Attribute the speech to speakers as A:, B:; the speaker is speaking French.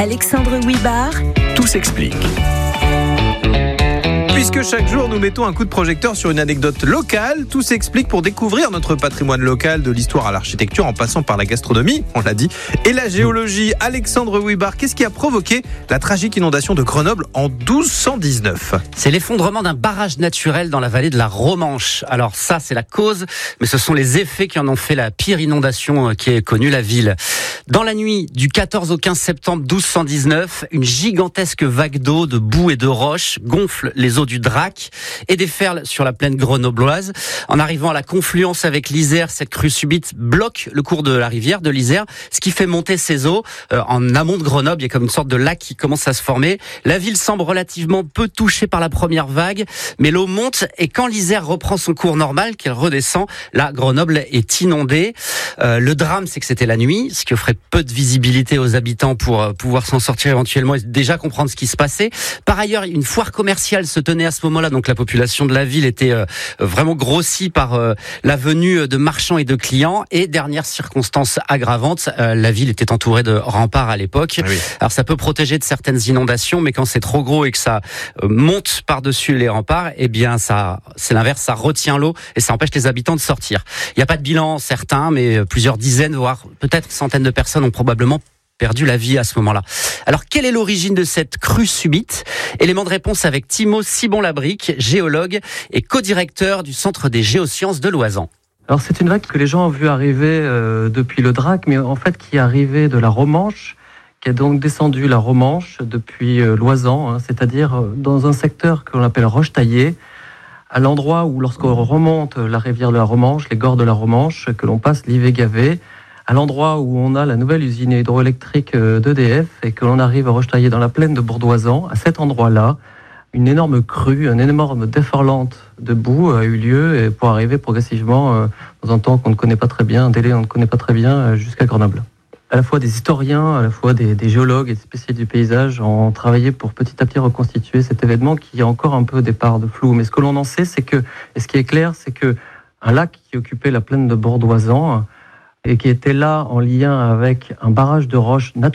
A: Alexandre Huybard.
B: Tout s'explique. Puisque chaque jour nous mettons un coup de projecteur sur une anecdote locale, tout s'explique pour découvrir notre patrimoine local, de l'histoire à l'architecture en passant par la gastronomie, on l'a dit, et la géologie. Alexandre Huybard, qu'est-ce qui a provoqué la tragique inondation de Grenoble en 1219 ?
C: C'est l'effondrement d'un barrage naturel dans la vallée de la Romanche. Alors ça, c'est la cause, mais ce sont les effets qui en ont fait la pire inondation qui ait connue la ville. Dans la nuit du 14 au 15 septembre 1219, une gigantesque vague d'eau, de boue et de roches gonfle les eaux du Drac et déferle sur la plaine grenobloise. En arrivant à la confluence avec l'Isère, cette crue subite bloque le cours de la rivière de l'Isère, ce qui fait monter ces eaux. En amont de Grenoble, il y a comme une sorte de lac qui commence à se former. La ville semble relativement peu touchée par la première vague, mais l'eau monte et quand l'Isère reprend son cours normal, qu'elle redescend, là, Grenoble est inondée. Le drame, c'est que c'était la nuit, ce qui offrait peu de visibilité aux habitants pour pouvoir s'en sortir éventuellement et déjà comprendre ce qui se passait. Par ailleurs, une foire commerciale se tenait à ce moment-là, donc la population de la ville était vraiment grossie par la venue de marchands et de clients. Et dernière circonstance aggravante, la ville était entourée de remparts à l'époque. Oui. Alors ça peut protéger de certaines inondations, mais quand c'est trop gros et que ça monte par-dessus les remparts, eh bien ça, c'est l'inverse, ça retient l'eau et ça empêche les habitants de sortir. Il n'y a pas de bilan certain, mais plusieurs dizaines, voire peut-être centaines de personnes ont probablement perdu la vie à ce moment-là. Alors, quelle est l'origine de cette crue subite ? Élément de réponse avec Thibaut Sibon-Labrique, géologue et co-directeur du Centre des géosciences de Loisan.
D: Alors, c'est une vague que les gens ont vu arriver depuis le Drac, mais en fait qui est arrivée de la Romanche, qui a donc descendu la Romanche depuis Loisan, c'est-à-dire dans un secteur que l'on appelle Roche-Taillée, à l'endroit où, lorsqu'on remonte la rivière de la Romanche, les gorges de la Romanche, que l'on passe l'Ivé-Gavé, à l'endroit où on a la nouvelle usine hydroélectrique d'EDF et que l'on arrive à Roche-Taillée dans la plaine de Bourdoisan, à cet endroit-là, une énorme crue, une énorme déferlante de boue a eu lieu et pour arriver progressivement, dans un temps qu'on ne connaît pas très bien, un délai qu'on ne connaît pas très bien, jusqu'à Grenoble. À la fois des historiens, à la fois des géologues et des spécialistes du paysage ont travaillé pour petit à petit reconstituer cet événement qui a encore un peu des parts de flou. Mais ce que l'on en sait, c'est que, et ce qui est clair, c'est que un lac qui occupait la plaine de Bourdoisan et qui était là en lien avec un barrage de roches naturelles